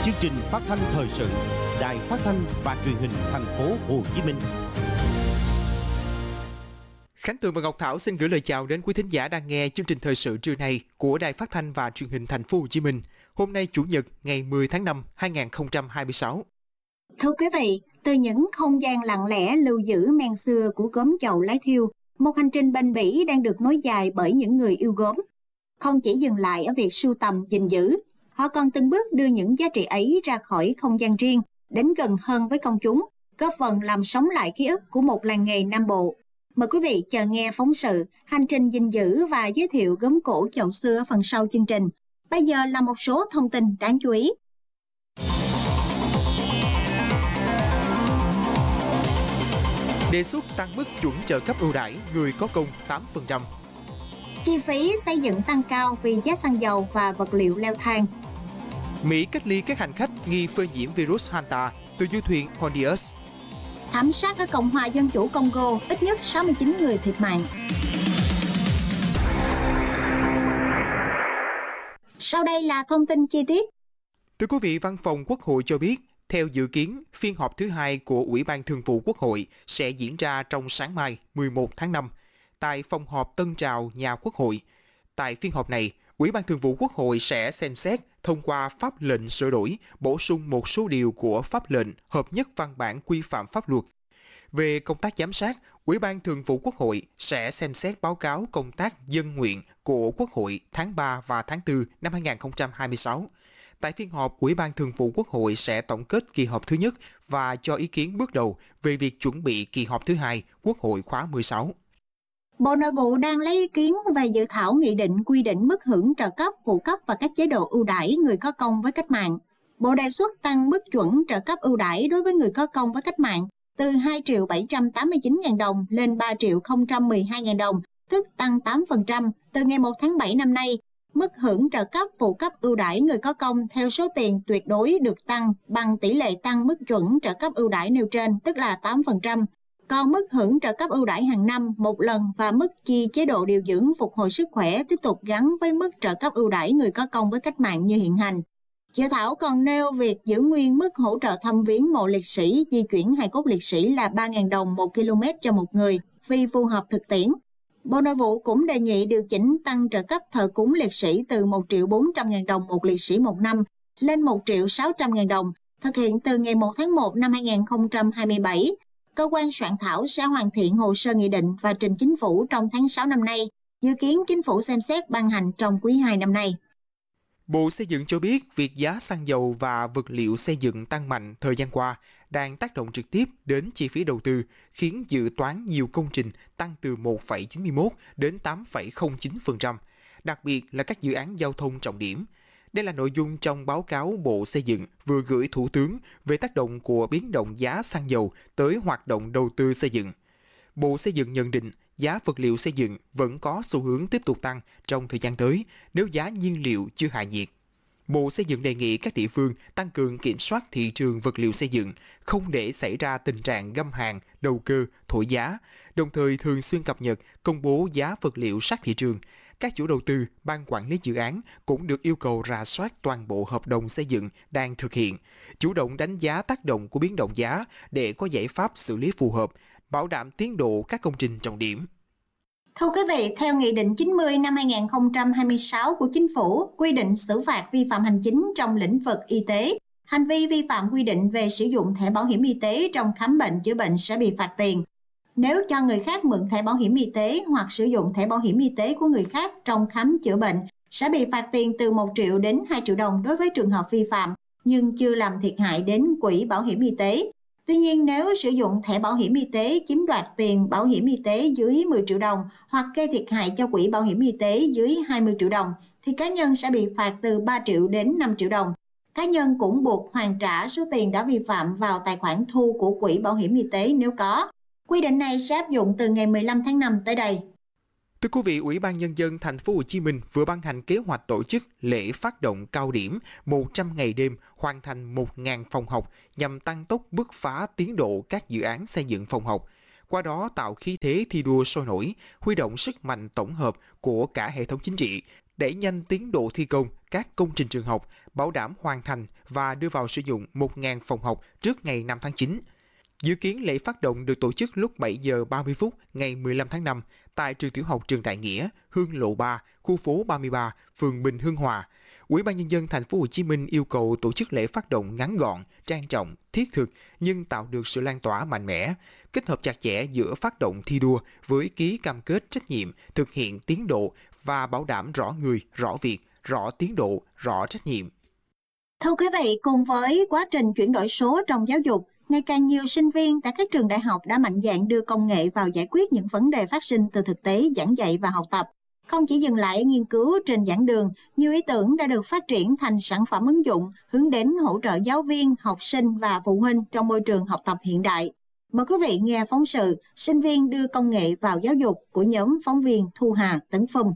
Chương trình phát thanh thời sự Đài Phát thanh và Truyền hình Thành phố Hồ Chí Minh. Khánh Tường và Ngọc Thảo xin gửi lời chào đến quý thính giả đang nghe chương trình thời sự trưa nay của Đài Phát thanh và Truyền hình Thành phố Hồ Chí Minh. Hôm nay Chủ nhật ngày 10 tháng 5, 2026. Thưa quý vị, từ những không gian lặng lẽ lưu giữ men xưa của gốm chầu Lái Thiêu, một hành trình bền bỉ đang được nối dài bởi những người yêu gốm. Không chỉ dừng lại ở việc sưu tầm, gìn giữ, họ còn từng bước đưa những giá trị ấy ra khỏi không gian riêng, đến gần hơn với công chúng, góp phần làm sống lại ký ức của một làng nghề Nam Bộ. Mời quý vị chờ nghe phóng sự hành trình gìn giữ và giới thiệu gốm cổ chậu xưa ở phần sau chương trình. Bây giờ là một số thông tin đáng chú ý. Đề xuất tăng mức chuẩn trợ cấp ưu đãi người có công 8%. Chi phí xây dựng tăng cao vì giá xăng dầu và vật liệu leo thang. Mỹ cách ly các hành khách nghi phơi nhiễm virus Hanta từ du thuyền Hondius. Thảm sát ở Cộng hòa Dân chủ Congo, ít nhất 69 người thiệt mạng. Sau đây là thông tin chi tiết. Thưa quý vị, Văn phòng Quốc hội cho biết, theo dự kiến, phiên họp thứ hai của Ủy ban Thường vụ Quốc hội sẽ diễn ra trong sáng mai 11 tháng 5 tại phòng họp Tân Trào, nhà Quốc hội. Tại phiên họp này, Ủy ban Thường vụ Quốc hội sẽ xem xét thông qua pháp lệnh sửa đổi, bổ sung một số điều của pháp lệnh hợp nhất văn bản quy phạm pháp luật. Về công tác giám sát, Ủy ban Thường vụ Quốc hội sẽ xem xét báo cáo công tác dân nguyện của Quốc hội tháng 3 và tháng 4 năm 2026. Tại phiên họp, Ủy ban Thường vụ Quốc hội sẽ tổng kết kỳ họp thứ nhất và cho ý kiến bước đầu về việc chuẩn bị kỳ họp thứ hai Quốc hội khóa 16. Bộ Nội vụ đang lấy ý kiến về dự thảo nghị định quy định mức hưởng trợ cấp, phụ cấp và các chế độ ưu đãi người có công với cách mạng. Bộ đề xuất tăng mức chuẩn trợ cấp ưu đãi đối với người có công với cách mạng từ 2.789.000 đồng lên 3.012.000 đồng, tức tăng 8% từ ngày 1 tháng 7 năm nay. Mức hưởng trợ cấp, phụ cấp ưu đãi người có công theo số tiền tuyệt đối được tăng bằng tỷ lệ tăng mức chuẩn trợ cấp ưu đãi nêu trên, tức là 8%. Còn mức hưởng trợ cấp ưu đãi hàng năm một lần và mức chi chế độ điều dưỡng phục hồi sức khỏe tiếp tục gắn với mức trợ cấp ưu đãi người có công với cách mạng như hiện hành. Dự thảo còn nêu việc giữ nguyên mức hỗ trợ thăm viếng mộ liệt sĩ, di chuyển hài cốt liệt sĩ là 3.000 đồng 1 km cho một người vì phù hợp thực tiễn. Bộ Nội vụ cũng đề nghị điều chỉnh tăng trợ cấp thờ cúng liệt sĩ từ 1.400.000 đồng một liệt sĩ một năm lên 1.600.000 đồng, thực hiện từ ngày 1 tháng 1 năm 2027. Cơ quan soạn thảo sẽ hoàn thiện hồ sơ nghị định và trình Chính phủ trong tháng 6 năm nay, dự kiến Chính phủ xem xét ban hành trong quý 2 năm nay. Bộ Xây dựng cho biết việc giá xăng dầu và vật liệu xây dựng tăng mạnh thời gian qua đang tác động trực tiếp đến chi phí đầu tư, khiến dự toán nhiều công trình tăng từ 1,91 đến 8,09%, đặc biệt là các dự án giao thông trọng điểm. Đây là nội dung trong báo cáo Bộ Xây dựng vừa gửi Thủ tướng về tác động của biến động giá xăng dầu tới hoạt động đầu tư xây dựng. Bộ Xây dựng nhận định giá vật liệu xây dựng vẫn có xu hướng tiếp tục tăng trong thời gian tới nếu giá nhiên liệu chưa hạ nhiệt. Bộ Xây dựng đề nghị các địa phương tăng cường kiểm soát thị trường vật liệu xây dựng, không để xảy ra tình trạng găm hàng, đầu cơ, thổi giá, đồng thời thường xuyên cập nhật, công bố giá vật liệu sát thị trường. Các chủ đầu tư, ban quản lý dự án cũng được yêu cầu rà soát toàn bộ hợp đồng xây dựng đang thực hiện, chủ động đánh giá tác động của biến động giá để có giải pháp xử lý phù hợp, bảo đảm tiến độ các công trình trọng điểm. Thưa quý vị, theo Nghị định 90 năm 2026 của Chính phủ, quy định xử phạt vi phạm hành chính trong lĩnh vực y tế. Hành vi vi phạm quy định về sử dụng thẻ bảo hiểm y tế trong khám bệnh chữa bệnh sẽ bị phạt tiền. Nếu cho người khác mượn thẻ bảo hiểm y tế hoặc sử dụng thẻ bảo hiểm y tế của người khác trong khám chữa bệnh, sẽ bị phạt tiền từ 1 triệu đến 2 triệu đồng đối với trường hợp vi phạm, nhưng chưa làm thiệt hại đến quỹ bảo hiểm y tế. Tuy nhiên, nếu sử dụng thẻ bảo hiểm y tế chiếm đoạt tiền bảo hiểm y tế dưới 10 triệu đồng hoặc gây thiệt hại cho quỹ bảo hiểm y tế dưới 20 triệu đồng, thì cá nhân sẽ bị phạt từ 3 triệu đến 5 triệu đồng. Cá nhân cũng buộc hoàn trả số tiền đã vi phạm vào tài khoản thu của quỹ bảo hiểm y tế nếu có. Quy định này sẽ áp dụng từ ngày 15 tháng 5 tới đây. Thưa quý vị, Ủy ban Nhân dân Thành phố Hồ Chí Minh vừa ban hành kế hoạch tổ chức lễ phát động cao điểm 100 ngày đêm hoàn thành 1.000 phòng học nhằm tăng tốc bứt phá tiến độ các dự án xây dựng phòng học. Qua đó tạo khí thế thi đua sôi nổi, huy động sức mạnh tổng hợp của cả hệ thống chính trị, đẩy nhanh tiến độ thi công các công trình trường học, bảo đảm hoàn thành và đưa vào sử dụng 1.000 phòng học trước ngày 5 tháng 9. Dự kiến lễ phát động được tổ chức lúc 7 giờ 30 phút ngày 15 tháng 5 tại trường tiểu học Trần Đại Nghĩa, Hương Lộ 3, khu phố 33, phường Bình Hưng Hòa. Ủy ban nhân dân thành phố Hồ Chí Minh yêu cầu tổ chức lễ phát động ngắn gọn, trang trọng, thiết thực nhưng tạo được sự lan tỏa mạnh mẽ, kết hợp chặt chẽ giữa phát động thi đua với ký cam kết trách nhiệm, thực hiện tiến độ và bảo đảm rõ người, rõ việc, rõ tiến độ, rõ trách nhiệm. Thưa quý vị, cùng với quá trình chuyển đổi số trong giáo dục, ngày càng nhiều sinh viên tại các trường đại học đã mạnh dạn đưa công nghệ vào giải quyết những vấn đề phát sinh từ thực tế giảng dạy và học tập. Không chỉ dừng lại nghiên cứu trên giảng đường, nhiều ý tưởng đã được phát triển thành sản phẩm ứng dụng hướng đến hỗ trợ giáo viên, học sinh và phụ huynh trong môi trường học tập hiện đại. Mời quý vị nghe phóng sự Sinh viên đưa công nghệ vào giáo dục của nhóm phóng viên Thu Hà, Tấn Phong.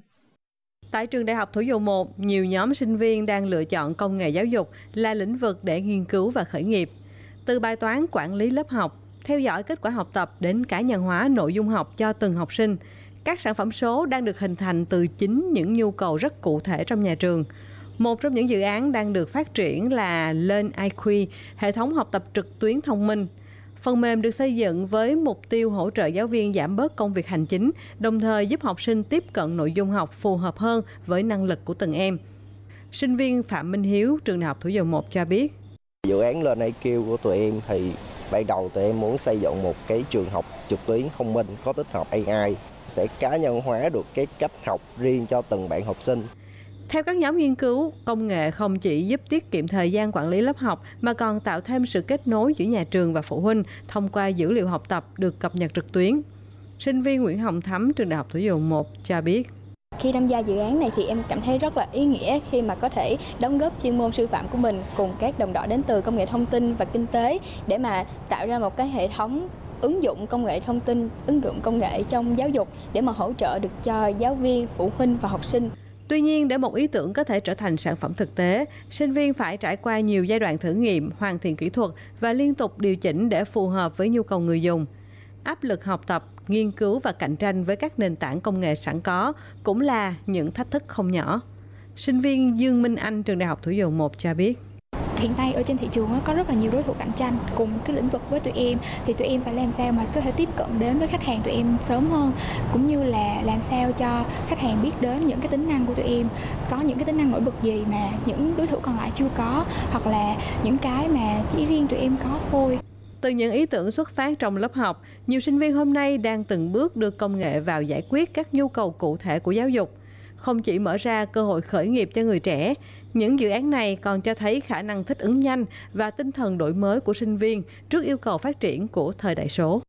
Tại trường Đại học Thủ Dầu Một, nhiều nhóm sinh viên đang lựa chọn công nghệ giáo dục là lĩnh vực để nghiên cứu và khởi nghiệp. Từ bài toán quản lý lớp học, theo dõi kết quả học tập đến cá nhân hóa nội dung học cho từng học sinh, các sản phẩm số đang được hình thành từ chính những nhu cầu rất cụ thể trong nhà trường. Một trong những dự án đang được phát triển là LearnIQ, hệ thống học tập trực tuyến thông minh. Phần mềm được xây dựng với mục tiêu hỗ trợ giáo viên giảm bớt công việc hành chính, đồng thời giúp học sinh tiếp cận nội dung học phù hợp hơn với năng lực của từng em. Sinh viên Phạm Minh Hiếu, trường Đại học Thủ Dầu Một cho biết. Dự án LearnIQ của tụi em thì ban đầu tụi em muốn xây dựng một cái trường học trực tuyến thông minh có tích hợp AI, sẽ cá nhân hóa được cái cách học riêng cho từng bạn học sinh. Theo các nhóm nghiên cứu, công nghệ không chỉ giúp tiết kiệm thời gian quản lý lớp học mà còn tạo thêm sự kết nối giữa nhà trường và phụ huynh thông qua dữ liệu học tập được cập nhật trực tuyến. Sinh viên Nguyễn Hồng Thắm, trường Đại học Thủ Dầu Một cho biết. Khi tham gia dự án này thì em cảm thấy rất là ý nghĩa khi mà có thể đóng góp chuyên môn sư phạm của mình cùng các đồng đội đến từ công nghệ thông tin và kinh tế để mà tạo ra một cái hệ thống ứng dụng công nghệ thông tin, ứng dụng công nghệ trong giáo dục để mà hỗ trợ được cho giáo viên, phụ huynh và học sinh. Tuy nhiên, để một ý tưởng có thể trở thành sản phẩm thực tế, sinh viên phải trải qua nhiều giai đoạn thử nghiệm, hoàn thiện kỹ thuật và liên tục điều chỉnh để phù hợp với nhu cầu người dùng. Áp lực học tập, nghiên cứu và cạnh tranh với các nền tảng công nghệ sẵn có cũng là những thách thức không nhỏ. Sinh viên Dương Minh Anh, trường Đại học Thủ Dầu Một cho biết. Hiện nay ở trên thị trường có rất là nhiều đối thủ cạnh tranh cùng cái lĩnh vực với tụi em, thì tụi em phải làm sao mà có thể tiếp cận đến với khách hàng tụi em sớm hơn, cũng như là làm sao cho khách hàng biết đến những cái tính năng của tụi em, có những cái tính năng nổi bật gì mà những đối thủ còn lại chưa có, hoặc là những cái mà chỉ riêng tụi em có thôi. Từ những ý tưởng xuất phát trong lớp học, nhiều sinh viên hôm nay đang từng bước đưa công nghệ vào giải quyết các nhu cầu cụ thể của giáo dục. Không chỉ mở ra cơ hội khởi nghiệp cho người trẻ, những dự án này còn cho thấy khả năng thích ứng nhanh và tinh thần đổi mới của sinh viên trước yêu cầu phát triển của thời đại số.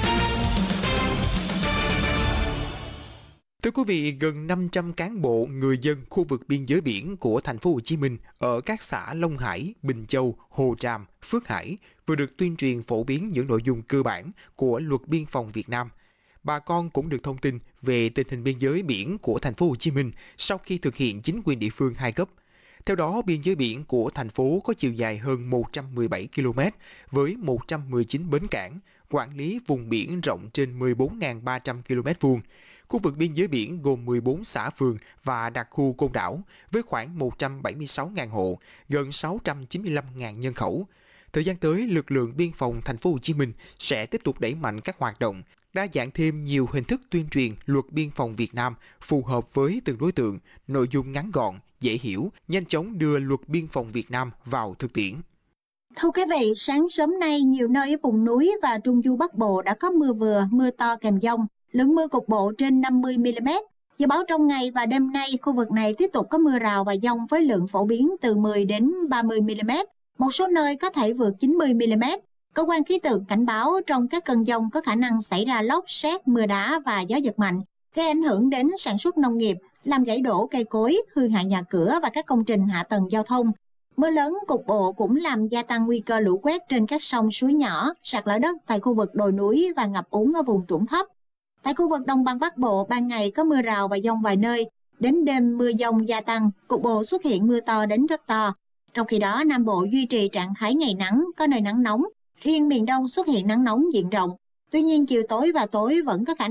Thưa quý vị, gần 500 cán bộ, người dân khu vực biên giới biển của thành phố Hồ Chí Minh ở các xã Long Hải, Bình Châu, Hồ Tràm, Phước Hải vừa được tuyên truyền phổ biến những nội dung cơ bản của Luật Biên phòng Việt Nam. Bà con cũng được thông tin về tình hình biên giới biển của thành phố Hồ Chí Minh sau khi thực hiện chính quyền địa phương 2 cấp. Theo đó, biên giới biển của thành phố có chiều dài hơn 117 km với 119 bến cảng, quản lý vùng biển rộng trên 14.300 km2. Khu vực biên giới biển gồm 14 xã phường và đặc khu côn đảo với khoảng 176.000 hộ, gần 695.000 nhân khẩu. Thời gian tới, lực lượng biên phòng thành phố Hồ Chí Minh sẽ tiếp tục đẩy mạnh các hoạt động, đa dạng thêm nhiều hình thức tuyên truyền Luật Biên phòng Việt Nam phù hợp với từng đối tượng, nội dung ngắn gọn, dễ hiểu, nhanh chóng đưa Luật Biên phòng Việt Nam vào thực tiễn. Thưa quý vị, sáng sớm nay, nhiều nơi ở vùng núi và Trung Du Bắc Bộ đã có mưa vừa, mưa to kèm dông, lượng mưa cục bộ trên 50 mm. Dự báo trong ngày và đêm nay, khu vực này tiếp tục có mưa rào và dông với lượng phổ biến từ 10 đến 30 mm. Một số nơi có thể vượt 90 mm. Cơ quan khí tượng cảnh báo trong các cơn dông có khả năng xảy ra lốc, sét, mưa đá và gió giật mạnh, gây ảnh hưởng đến sản xuất nông nghiệp, làm gãy đổ cây cối, hư hại nhà cửa và các công trình hạ tầng giao thông. Mưa lớn cục bộ cũng làm gia tăng nguy cơ lũ quét trên các sông suối nhỏ, sạt lở đất tại khu vực đồi núi và ngập úng ở vùng trũng thấp. Tại khu vực Đông Bằng Bắc Bộ, ban ngày có mưa rào và dông vài nơi, đến đêm mưa dông gia tăng, cục bộ xuất hiện mưa to đến rất to. Trong khi đó, Nam Bộ duy trì trạng thái ngày nắng, có nơi nắng nóng, riêng miền Đông xuất hiện nắng nóng diện rộng. Tuy nhiên, chiều tối và tối vẫn có khả năng